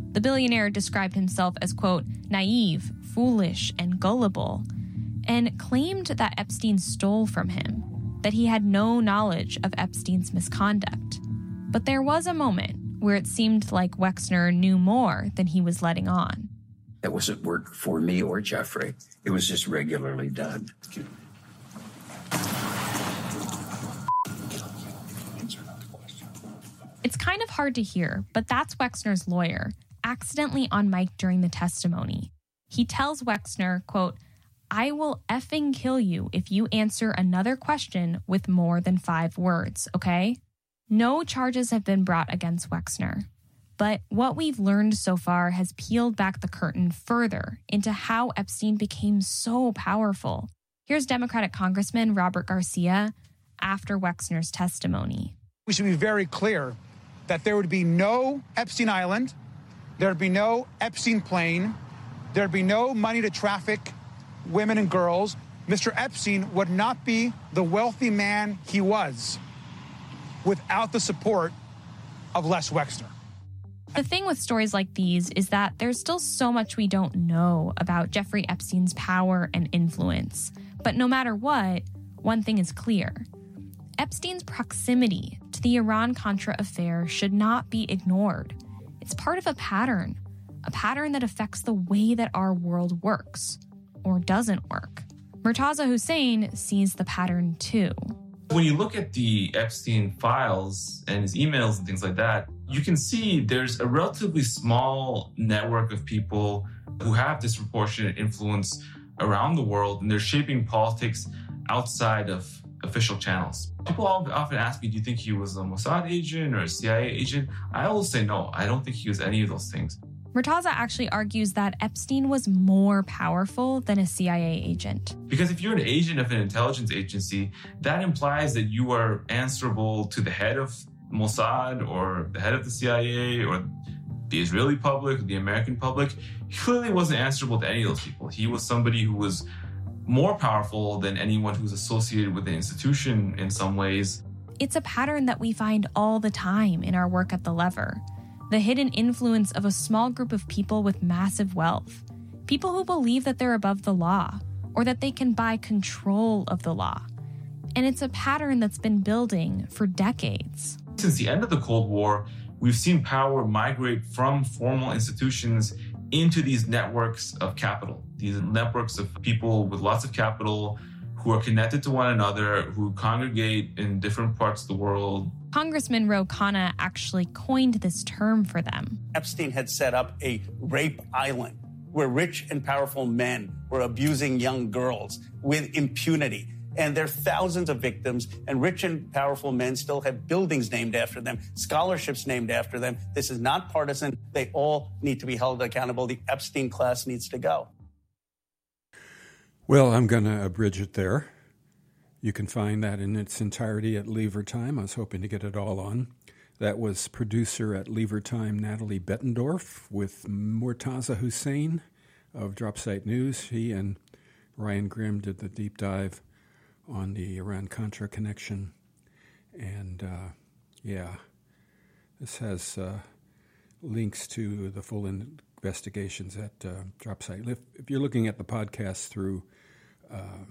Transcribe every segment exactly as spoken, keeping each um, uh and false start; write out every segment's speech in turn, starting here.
The billionaire described himself as, quote, naive, foolish, and gullible, and claimed that Epstein stole from him, that he had no knowledge of Epstein's misconduct. But there was a moment where it seemed like Wexner knew more than he was letting on. That wasn't work for me or Jeffrey. It was just regularly done. It's kind of hard to hear, but that's Wexner's lawyer, accidentally on mic during the testimony. He tells Wexner, quote, I will effing kill you if you answer another question with more than five words, okay? No charges have been brought against Wexner. But what we've learned so far has peeled back the curtain further into how Epstein became so powerful. Here's Democratic Congressman Robert Garcia after Wexner's testimony. We should be very clear that there would be no Epstein Island, there would be no Epstein plane, there would be no money to traffic women and girls. Mister Epstein would not be the wealthy man he was without the support of Les Wexner. The thing with stories like these is that there's still so much we don't know about Jeffrey Epstein's power and influence. But no matter what, one thing is clear. Epstein's proximity to the Iran-Contra affair should not be ignored. It's part of a pattern, a pattern that affects the way that our world works, or doesn't work. Murtaza Hussain sees the pattern too. When you look at the Epstein files and his emails and things like that, you can see there's a relatively small network of people who have disproportionate influence around the world, and they're shaping politics outside of official channels. People often ask me, do you think he was a Mossad agent or a C I A agent? I always say no, I don't think he was any of those things. Murtaza actually argues that Epstein was more powerful than a C I A agent. Because if you're an agent of an intelligence agency, that implies that you are answerable to the head of Mossad or the head of the C I A or the Israeli public, the American public. He clearly wasn't answerable to any of those people. He was somebody who was more powerful than anyone who's associated with the institution in some ways. It's a pattern that we find all the time in our work at The Lever. The hidden influence of a small group of people with massive wealth. People who believe that they're above the law, or that they can buy control of the law. And it's a pattern that's been building for decades. Since the end of the Cold War, we've seen power migrate from formal institutions into these networks of capital, these networks of people with lots of capital who are connected to one another, who congregate in different parts of the world. Congressman Ro Khanna actually coined this term for them. Epstein had set up a rape island where rich and powerful men were abusing young girls with impunity. And there are thousands of victims, and rich and powerful men still have buildings named after them, scholarships named after them. This is not partisan. They all need to be held accountable. The Epstein class needs to go. Well, I'm going to abridge it there. You can find that in its entirety at Lever Time. I was hoping to get it all on. That was producer at Lever Time, Natalie Bettendorf, with Murtaza Hussain of Dropsite News. He and Ryan Grimm did the deep dive on the Iran-Contra connection. And, uh, yeah, this has uh, links to the full investigations at uh, Dropsite. If, if you're looking at the podcast through uh,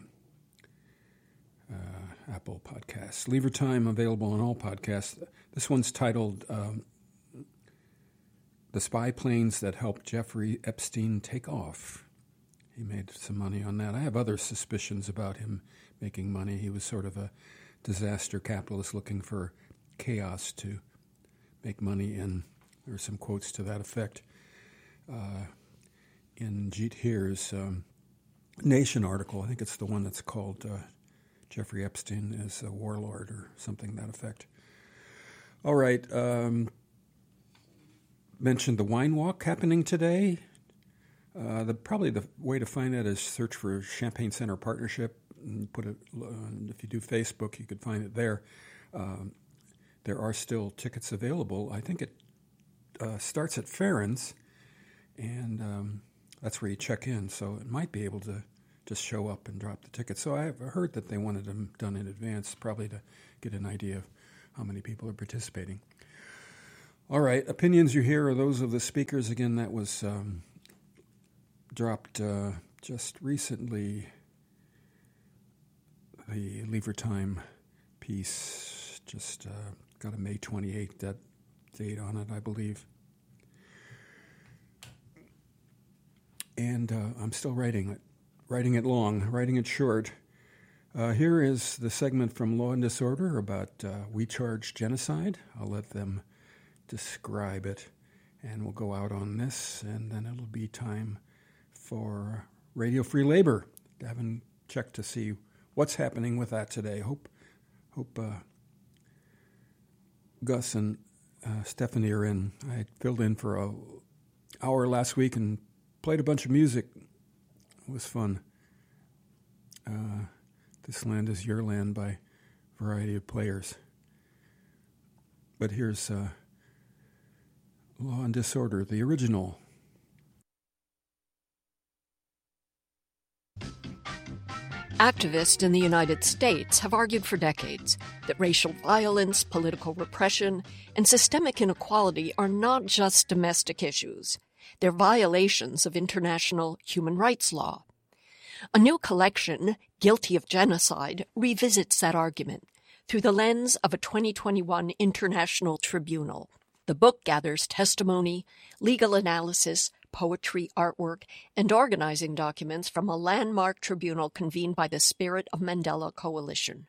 uh, Apple Podcasts, Lever Time available on all podcasts. This one's titled um, The Spy Planes That Helped Jeffrey Epstein Take Off. He made some money on that. I have other suspicions about him making money. He was sort of a disaster capitalist looking for chaos to make money in. There are some quotes to that effect uh, in Jeet Heer's um, Nation article. I think it's the one that's called uh, Jeffrey Epstein is a Warlord or something to that effect. All right. Um, mentioned the wine walk happening today. Uh, the probably the way to find that is search for Champagne Center Partnership. And put it. Uh, if you do Facebook, you could find it there. Um, there are still tickets available. I think it uh, starts at Farron's, and um, that's where you check in. So it might be able to just show up and drop the tickets. So I've heard that they wanted them done in advance, probably to get an idea of how many people are participating. All right, opinions you hear are those of the speakers. Again, that was um, dropped uh, just recently, the Lever Time piece, just uh, got a May twenty-eighth that date on it, I believe. And uh, I'm still writing it, writing it long, writing it short. Uh, here is the segment from Law and Disorder about uh, We Charge Genocide. I'll let them describe it, and we'll go out on this, and then it'll be time for Radio Free Labor. I haven't checked to see what's happening with that today. Hope hope uh, Gus and uh, Stephanie are in. I filled in for a hour last week and played a bunch of music. It was fun. Uh, This Land Is Your Land by a variety of players. But here's uh, Law and Disorder, the original. Activists in the United States have argued for decades that racial violence, political repression, and systemic inequality are not just domestic issues. They're violations of international human rights law. A new collection, Guilty of Genocide, revisits that argument through the lens of a twenty twenty-one international tribunal. The book gathers testimony, legal analysis, poetry, artwork, and organizing documents from a landmark tribunal convened by the Spirit of Mandela Coalition.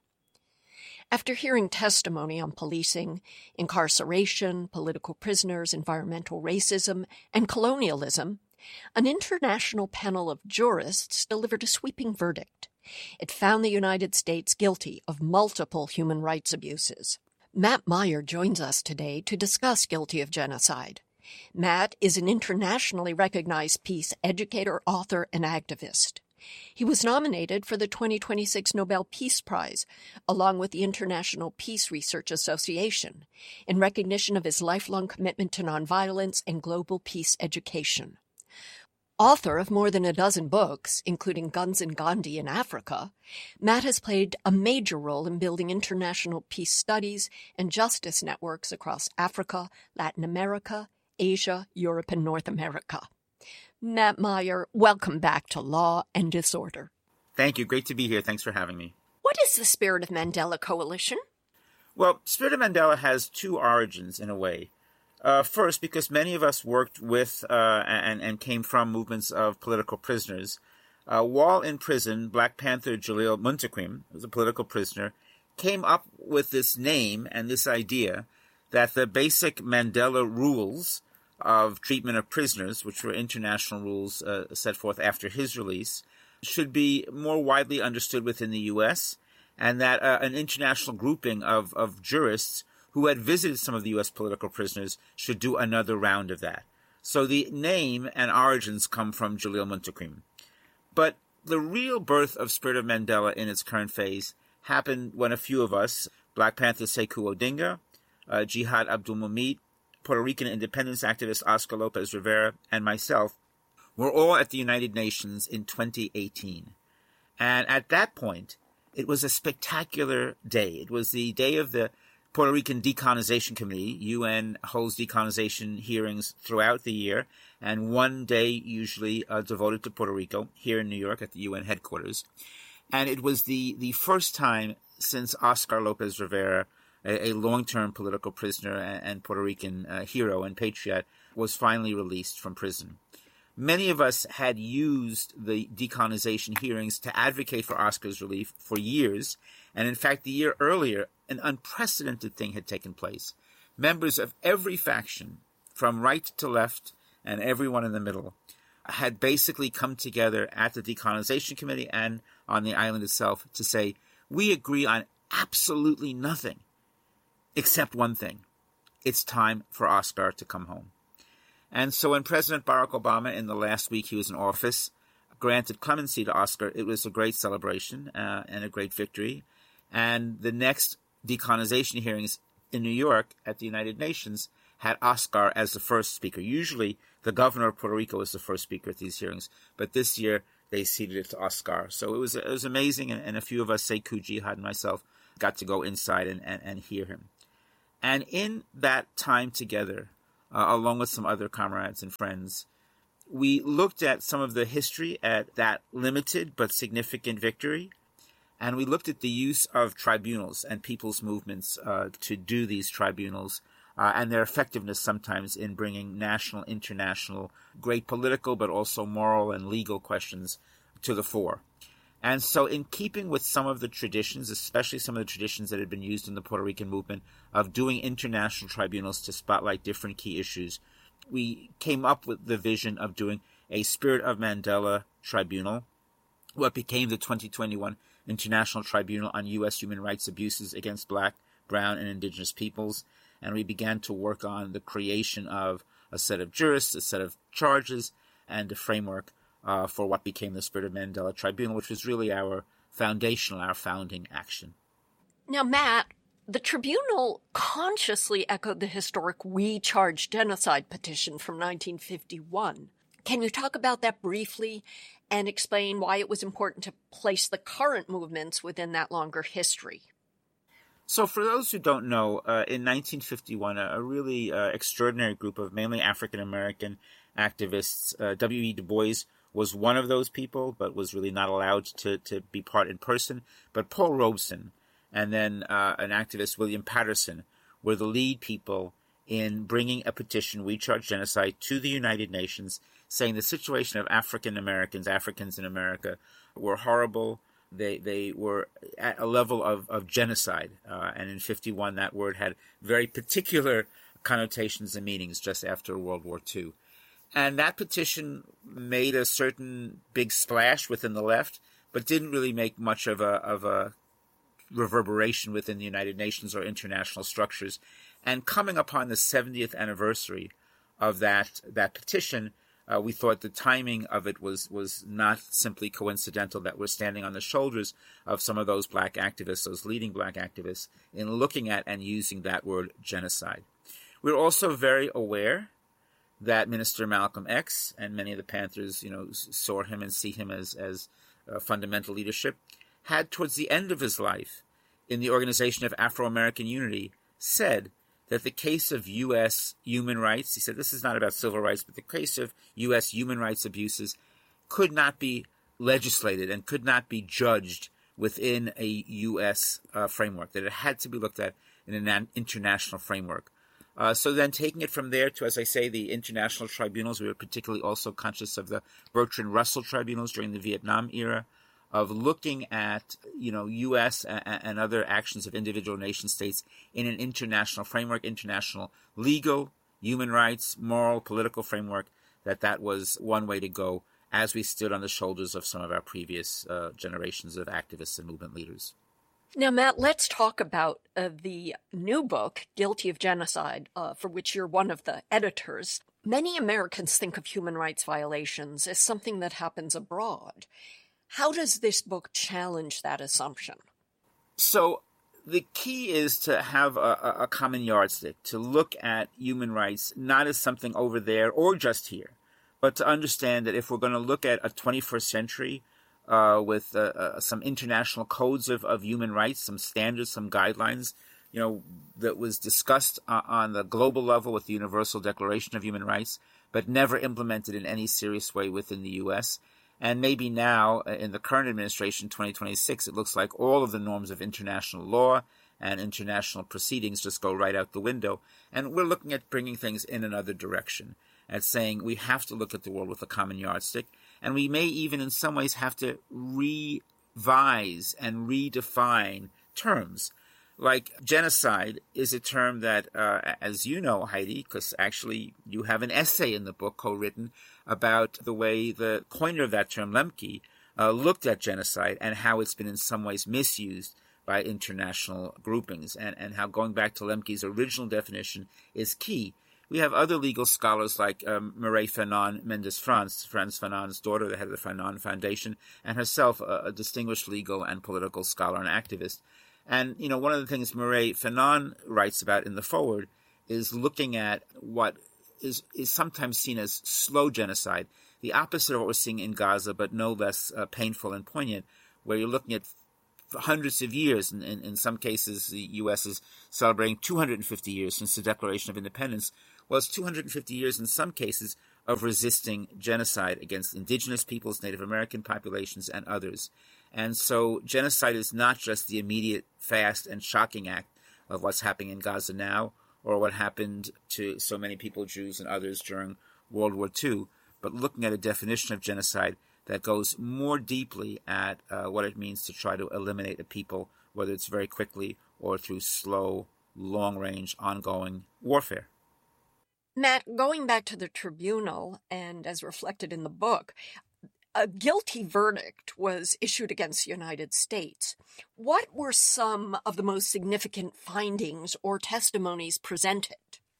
After hearing testimony on policing, incarceration, political prisoners, environmental racism, and colonialism, an international panel of jurists delivered a sweeping verdict. It found the United States guilty of multiple human rights abuses. Matt Meyer joins us today to discuss Guilty of Genocide. Matt is an internationally recognized peace educator, author, and activist. He was nominated for the twenty twenty-six Nobel Peace Prize, along with the International Peace Research Association, in recognition of his lifelong commitment to nonviolence and global peace education. Author of more than a dozen books, including Guns and Gandhi in Africa, Matt has played a major role in building international peace studies and justice networks across Africa, Latin America, Asia, Europe, and North America. Matt Meyer, welcome back to Law and Disorder. Thank you. Great to be here. Thanks for having me. What is the Spirit of Mandela Coalition? Well, Spirit of Mandela has two origins, in a way. Uh, first, because many of us worked with uh, and, and came from movements of political prisoners. Uh, while in prison, Black Panther Jalil Muntaqim, who was a political prisoner, came up with this name and this idea that the basic Mandela rules of treatment of prisoners, which were international rules uh, set forth after his release, should be more widely understood within the U S, and that uh, an international grouping of, of jurists who had visited some of the U S political prisoners should do another round of that. So the name and origins come from Jalil Muntaqim. But the real birth of Spirit of Mandela in its current phase happened when a few of us, Black Panther Sekou Odinga, uh, Jihad Abdul-Mumit, Puerto Rican independence activist Oscar Lopez Rivera, and myself, were all at the United Nations in twenty eighteen. And at that point, it was a spectacular day. It was the day of the Puerto Rican Decolonization Committee. U N holds decolonization hearings throughout the year, and one day usually uh, devoted to Puerto Rico, here in New York at the U N headquarters. And it was the, the first time since Oscar Lopez Rivera, a, a long-term political prisoner and, and Puerto Rican uh, hero and patriot, was finally released from prison. Many of us had used the decolonization hearings to advocate for Oscar's relief for years, and in fact, the year earlier, an unprecedented thing had taken place. Members of every faction, from right to left and everyone in the middle, had basically come together at the Decolonization Committee and on the island itself to say, we agree on absolutely nothing except one thing. It's time for Oscar to come home. And so when President Barack Obama, in the last week he was in office, granted clemency to Oscar, it was a great celebration uh, and a great victory. And the next decolonization hearings in New York at the United Nations had Oscar as the first speaker. Usually the governor of Puerto Rico was the first speaker at these hearings, but this year they ceded it to Oscar. So it was it was amazing, and, and a few of us, Sekou, Jihad, and myself, got to go inside and, and, and hear him. And in that time together, uh, along with some other comrades and friends, we looked at some of the history at that limited but significant victory, and we looked at the use of tribunals and people's movements uh, to do these tribunals uh, and their effectiveness sometimes in bringing national, international, great political but also moral and legal questions to the fore. And so in keeping with some of the traditions, especially some of the traditions that had been used in the Puerto Rican movement of doing international tribunals to spotlight different key issues, we came up with the vision of doing a Spirit of Mandela Tribunal, what became the twenty twenty-one International Tribunal on U S Human Rights Abuses against Black, Brown, and Indigenous Peoples. And we began to work on the creation of a set of jurists, a set of charges, and a framework uh, for what became the Spirit of Mandela Tribunal, which was really our foundational, our founding action. Now, Matt, the tribunal consciously echoed the historic We Charge Genocide petition from nineteen fifty-one. Can you talk about that briefly and explain why it was important to place the current movements within that longer history? So for those who don't know, uh, in nineteen fifty-one, a, a really uh, extraordinary group of mainly African-American activists, uh, W E Du Bois was one of those people, but was really not allowed to, to be part in person. But Paul Robeson and then uh, an activist, William Patterson, were the lead people in bringing a petition, We Charge Genocide, to the United Nations, saying the situation of African Americans, Africans in America, were horrible. They they were at a level of, of genocide. Uh, and in fifty-one, that word had very particular connotations and meanings just after World War Two. And that petition made a certain big splash within the left, but didn't really make much of a of a reverberation within the United Nations or international structures. And coming upon the seventieth anniversary of that that petition, uh, we thought the timing of it was was not simply coincidental, that we're standing on the shoulders of some of those black activists, those leading black activists, in looking at and using that word genocide. We're also very aware that Minister Malcolm X and many of the Panthers, you know, saw him and see him as, as uh, fundamental leadership, had towards the end of his life in the Organization of Afro-American Unity said that the case of U S human rights, he said this is not about civil rights, but the case of U S human rights abuses could not be legislated and could not be judged within a U S uh, framework, that it had to be looked at in an international framework. Uh, so then taking it from there to, as I say, the international tribunals, we were particularly also conscious of the Bertrand Russell tribunals during the Vietnam era, of looking at, you know, U S and, and other actions of individual nation states in an international framework, international legal, human rights, moral, political framework, that that was one way to go as we stood on the shoulders of some of our previous uh, generations of activists and movement leaders. Now, Matt, let's talk about uh, the new book, Guilty of Genocide, uh, for which you're one of the editors. Many Americans think of human rights violations as something that happens abroad. How does this book challenge that assumption? So the key is to have a, a common yardstick, to look at human rights not as something over there or just here, but to understand that if we're going to look at a twenty-first century uh, with uh, uh, some international codes of, of human rights, some standards, some guidelines, you know, that was discussed uh, on the global level with the Universal Declaration of Human Rights, but never implemented in any serious way within the U S, and maybe now, in the current administration, twenty twenty-six, it looks like all of the norms of international law and international proceedings just go right out the window. And we're looking at bringing things in another direction, at saying we have to look at the world with a common yardstick. And we may even in some ways have to revise and redefine terms. Like genocide is a term that, uh, as you know, Heidi, because actually you have an essay in the book co-written about the way the coiner of that term, Lemke, uh, looked at genocide and how it's been in some ways misused by international groupings, and, and how going back to Lemke's original definition is key. We have other legal scholars like um, Mireille Fanon Mendes-France, Frantz Fanon's daughter, the head of the Fanon Foundation, and herself a, a distinguished legal and political scholar and activist. And, you know, one of the things Mireille Fanon writes about in the foreword is looking at what is, is sometimes seen as slow genocide, the opposite of what we're seeing in Gaza, but no less uh, painful and poignant, where you're looking at hundreds of years. In, in, in some cases, the U S is celebrating two hundred fifty years since the Declaration of Independence. Well, it's two hundred fifty years in some cases of resisting genocide against indigenous peoples, Native American populations, and others. And so genocide is not just the immediate, fast, and shocking act of what's happening in Gaza now, or what happened to so many people, Jews and others, during World War Two, but looking at a definition of genocide that goes more deeply at uh, what it means to try to eliminate a people, whether it's very quickly or through slow, long-range, ongoing warfare. Matt, going back to the tribunal, and as reflected in the book, a guilty verdict was issued against the United States. What were some of the most significant findings or testimonies presented?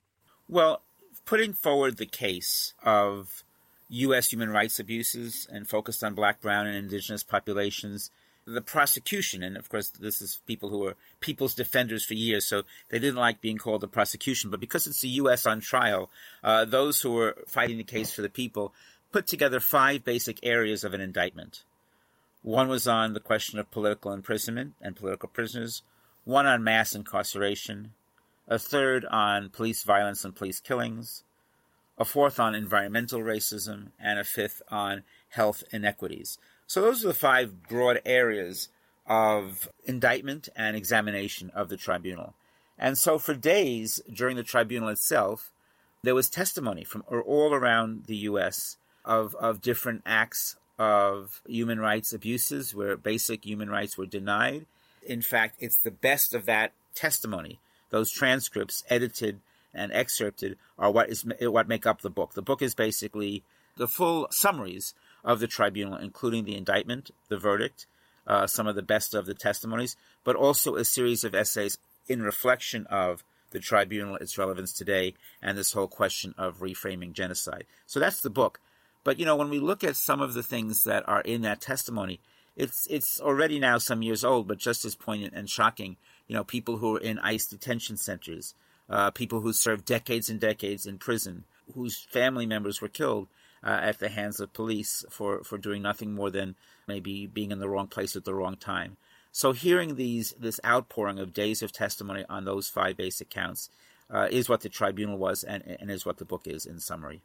Well, putting forward the case of U S human rights abuses and focused on black, brown, and indigenous populations, the prosecution, and of course this is people who are people's defenders for years, so they didn't like being called the prosecution, but because it's the U S on trial, uh, those who were fighting the case for the people put together five basic areas of an indictment. One was on the question of political imprisonment and political prisoners, one on mass incarceration, a third on police violence and police killings, a fourth on environmental racism, and a fifth on health inequities. So those are the five broad areas of indictment and examination of the tribunal. And so for days during the tribunal itself, there was testimony from all around the U S of, of different acts of human rights abuses where basic human rights were denied. In fact, it's the best of that testimony. Those transcripts edited and excerpted are what is what make up the book. The book is basically the full summaries of the tribunal, including the indictment, the verdict, uh, some of the best of the testimonies, but also a series of essays in reflection of the tribunal, its relevance today, and this whole question of reframing genocide. So that's the book. But, you know, when we look at some of the things that are in that testimony, it's it's already now some years old, but just as poignant and shocking. You know, people who are in ICE detention centers, uh, people who served decades and decades in prison, whose family members were killed uh, at the hands of police for, for doing nothing more than maybe being in the wrong place at the wrong time. So hearing these this outpouring of days of testimony on those five basic counts uh, is what the tribunal was and, and is what the book is in summary.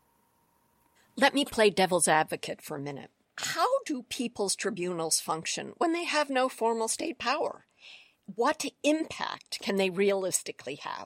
Let me play devil's advocate for a minute. How do people's tribunals function when they have no formal state power? What impact can they realistically have?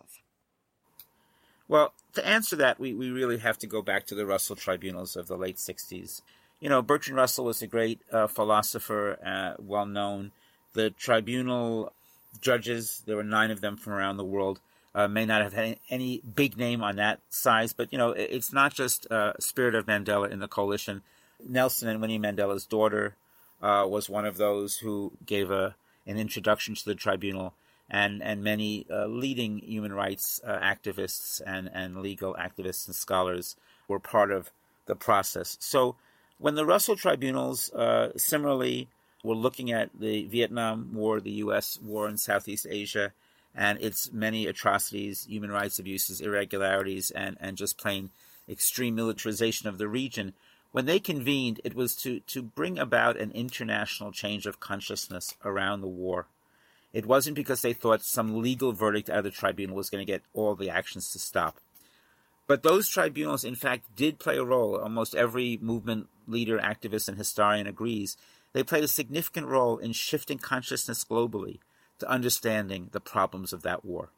Well, to answer that, we, we really have to go back to the Russell tribunals of the late sixties. You know, Bertrand Russell was a great uh, philosopher, uh, well-known. The tribunal judges, there were nine of them from around the world, uh, may not have had any, any big name on that size, but, you know, it, it's not just uh, Spirit of Mandela in the coalition. Nelson and Winnie Mandela's daughter uh, was one of those who gave a an introduction to the tribunal, and, and many uh, leading human rights uh, activists and, and legal activists and scholars were part of the process. So when the Russell tribunals uh, similarly were looking at the Vietnam War, the U S war in Southeast Asia, and its many atrocities, human rights abuses, irregularities, and, and just plain extreme militarization of the region, when they convened, it was to, to bring about an international change of consciousness around the war. It wasn't because they thought some legal verdict out of the tribunal was going to get all the actions to stop. But those tribunals, in fact, did play a role. Almost every movement leader, activist, and historian agrees. They played a significant role in shifting consciousness globally to understanding the problems of that war.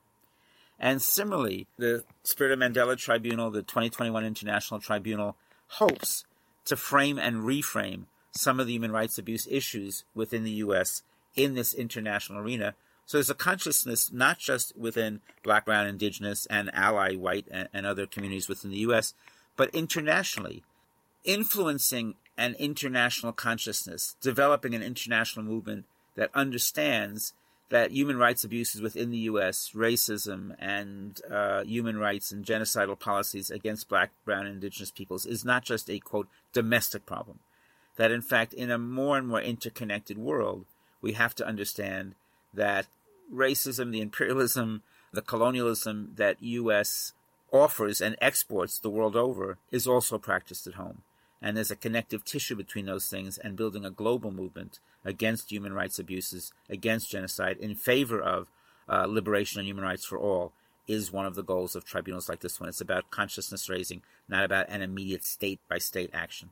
And similarly, the Spirit of Mandela Tribunal, the twenty twenty-one International Tribunal, hopes to frame and reframe some of the human rights abuse issues within the U S in this international arena. So there's a consciousness not just within Black, Brown, Indigenous, and ally white and, and other communities within the U S, but internationally, influencing an international consciousness, developing an international movement that understands that human rights abuses within the U S, racism and uh, human rights and genocidal policies against Black, Brown, and Indigenous peoples is not just a, quote, domestic problem. That, in fact, in a more and more interconnected world, we have to understand that racism, the imperialism, the colonialism that U S offers and exports the world over is also practiced at home. And there's a connective tissue between those things, and building a global movement against human rights abuses, against genocide, in favor of uh, liberation and human rights for all, is one of the goals of tribunals like this one. It's about consciousness raising, not about an immediate state-by-state action.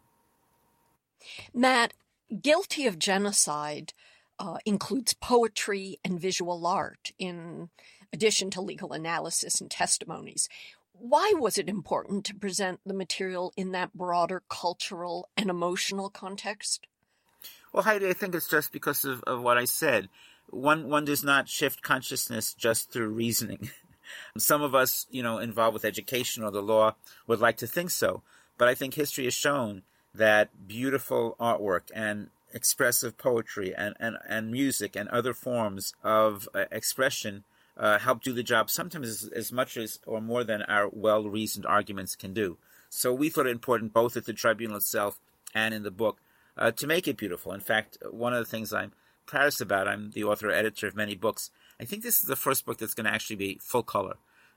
Matt, guilty of genocide uh, includes poetry and visual art, in addition to legal analysis and testimonies. Why was it important to present the material in that broader cultural and emotional context? Well, Heidi, I think it's just because of, of what I said. One one does not shift consciousness just through reasoning. Some of us, you know, involved with education or the law would like to think so. But I think history has shown that beautiful artwork and expressive poetry and, and, and music and other forms of uh, expression uh, help do the job sometimes as, as much as or more than our well-reasoned arguments can do. So we thought it important both at the tribunal itself and in the book uh, to make it beautiful. In fact, one of the things I'm proudest about, I'm the author or editor of many books. I think this is the first book that's going to actually be full color.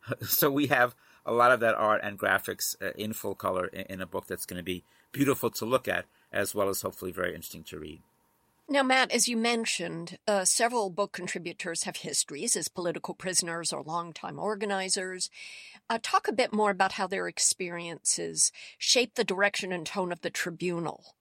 So we have a lot of that art and graphics uh, in full color in, in a book that's going to be beautiful to look at, as well as hopefully very interesting to read. Now, Matt, as you mentioned, uh, several book contributors have histories as political prisoners or longtime organizers. Uh, talk a bit more about how their experiences shape the direction and tone of the tribunal.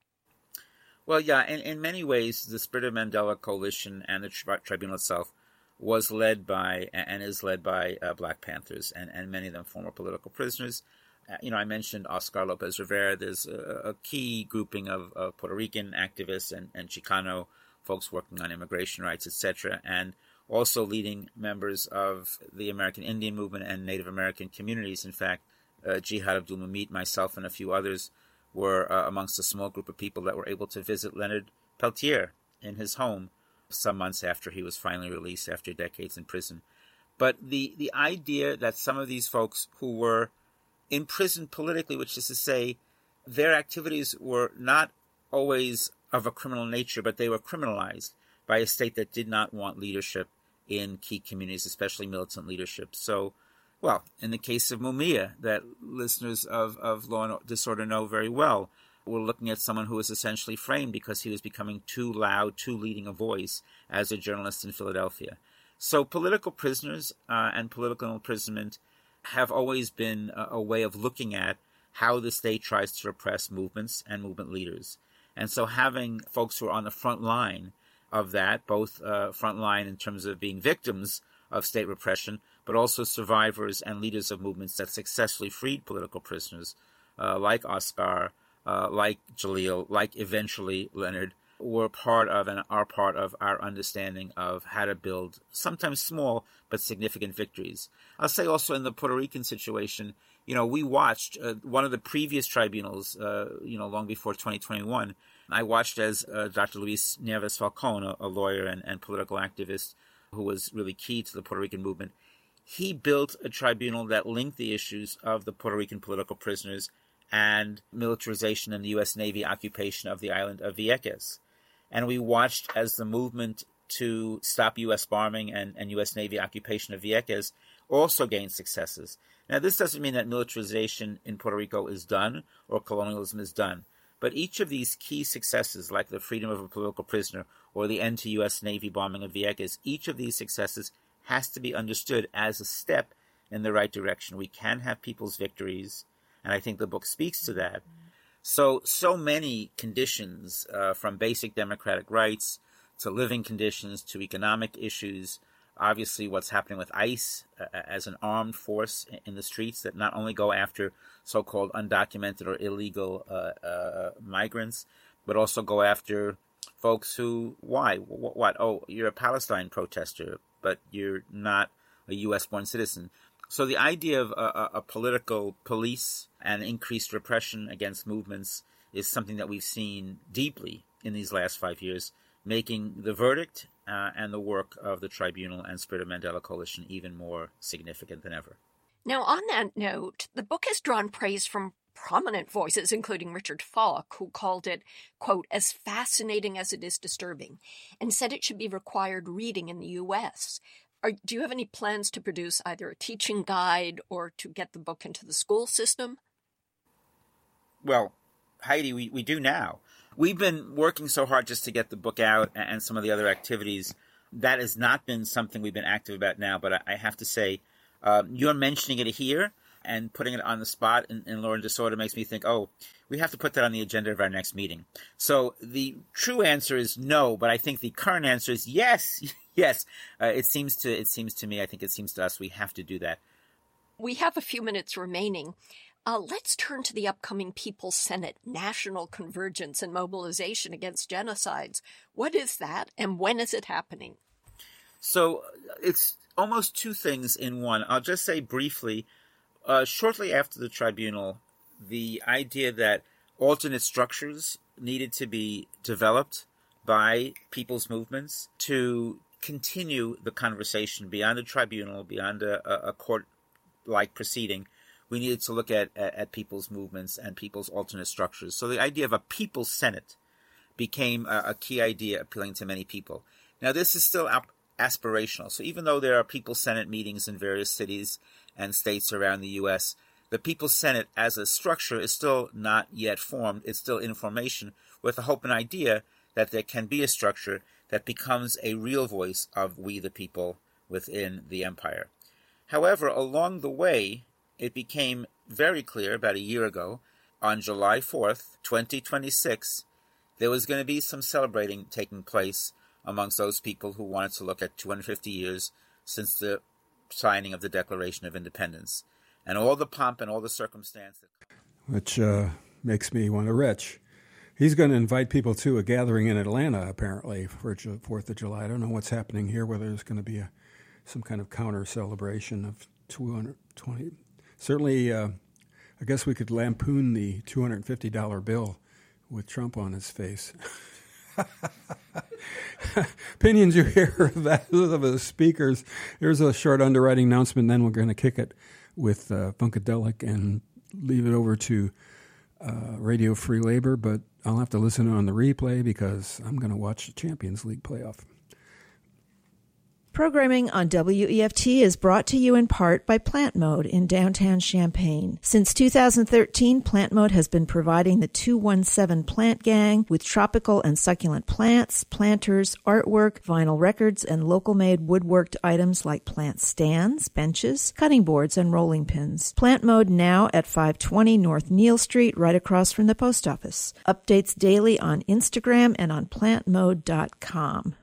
Well, yeah, in, in many ways, the Spirit of Mandela Coalition and the tri- tribunal itself was led by and is led by uh, Black Panthers, and, and many of them former political prisoners. Uh, you know, I mentioned Oscar Lopez Rivera. There's a, a key grouping of, of Puerto Rican activists and, and Chicano folks working on immigration rights, et cetera, and also leading members of the American Indian movement and Native American communities. In fact, uh, Jihad Abdul Mamit, myself, and a few others were uh, amongst a small group of people that were able to visit Leonard Peltier in his home some months after he was finally released after decades in prison. But the, the idea that some of these folks who were imprisoned politically, which is to say their activities were not always of a criminal nature, but they were criminalized by a state that did not want leadership in key communities, especially militant leadership. So, well, in the case of Mumia, that listeners of, of Law and Disorder know very well, we're looking at someone who was essentially framed because he was becoming too loud, too leading a voice as a journalist in Philadelphia. So political prisoners uh, and political imprisonment have always been a, a way of looking at how the state tries to repress movements and movement leaders. And so having folks who are on the front line of that, both uh, front line in terms of being victims of state repression, but also survivors and leaders of movements that successfully freed political prisoners, uh, like Oscar, uh, like Jalil, like eventually Leonard, were part of and are part of our understanding of how to build sometimes small but significant victories. I'll say also in the Puerto Rican situation, you know, we watched uh, one of the previous tribunals, uh, you know, long before twenty twenty-one. I watched as uh, Doctor Luis Nieves Falcon, a, a lawyer and, and political activist who was really key to the Puerto Rican movement. He built a tribunal that linked the issues of the Puerto Rican political prisoners and militarization and the U S Navy occupation of the island of Vieques. And we watched as the movement to stop U S bombing and, and U S Navy occupation of Vieques also gained successes. Now, this doesn't mean that militarization in Puerto Rico is done or colonialism is done. But each of these key successes, like the freedom of a political prisoner or the end to U S Navy bombing of Vieques, each of these successes has to be understood as a step in the right direction. We can have people's victories, and I think the book speaks to that. So, so many conditions, uh, from basic democratic rights to living conditions to economic issues, obviously what's happening with ICE uh, as an armed force in the streets that not only go after so-called undocumented or illegal uh, uh, migrants, but also go after folks who, why? What? what? Oh, you're a Palestine protester, but you're not a U S-born citizen. So the idea of a, a political police and increased repression against movements is something that we've seen deeply in these last five years, making the verdict uh, and the work of the tribunal and Spirit of Mandela Coalition even more significant than ever. Now, on that note, the book has drawn praise from prominent voices, including Richard Falk, who called it, quote, as fascinating as it is disturbing, and said it should be required reading in the U S Are, do you have any plans to produce either a teaching guide or to get the book into the school system? Well, Heidi, we, we do now. We've been working so hard just to get the book out and some of the other activities. That has not been something we've been active about now, but I, I have to say, um, you're mentioning it here and putting it on the spot in, in Law and Disorder makes me think, oh, we have to put that on the agenda of our next meeting. So the true answer is no, but I think the current answer is yes, yes. Uh, it seems to it seems to me, I think it seems to us, we have to do that. We have a few minutes remaining. Uh, let's turn to the upcoming People's Senate National Convergence and Mobilization Against Genocides. What is that, and when is it happening? So it's almost two things in one. I'll just say briefly, uh, shortly after the tribunal, the idea that alternate structures needed to be developed by people's movements to continue the conversation beyond a tribunal, beyond a, a court-like proceeding. We needed to look at, at, at people's movements and people's alternate structures. So the idea of a People's Senate became a, a key idea appealing to many people. Now, this is still ap- aspirational. So even though there are People's Senate meetings in various cities and states around the U S, the People's Senate as a structure is still not yet formed. It's still in formation with the hope and idea that there can be a structure that becomes a real voice of we the people within the empire. However, along the way, it became very clear about a year ago, on July fourth, twenty twenty-six, there was going to be some celebrating taking place amongst those people who wanted to look at two hundred fifty years since the signing of the Declaration of Independence. And all the pomp and all the circumstance. Which uh, makes me want to retch. He's going to invite people to a gathering in Atlanta, apparently, for fourth of July. I don't know what's happening here, whether there's going to be a, some kind of counter-celebration of two hundred twenty. Certainly, uh, I guess we could lampoon the two hundred fifty dollars bill with Trump on his face. Opinions you hear of that of the speakers. Here's a short underwriting announcement, then we're going to kick it with uh, Funkadelic and leave it over to uh, Radio Free Labor, but I'll have to listen on the replay because I'm going to watch the Champions League playoff. Programming on W E F T is brought to you in part by Plant Mode in downtown Champaign. Since two thousand thirteen, Plant Mode has been providing the two one seven Plant Gang with tropical and succulent plants, planters, artwork, vinyl records, and local-made woodworked items like plant stands, benches, cutting boards, and rolling pins. Plant Mode now at five twenty North Neal Street, right across from the post office. Updates daily on Instagram and on plant mode dot com.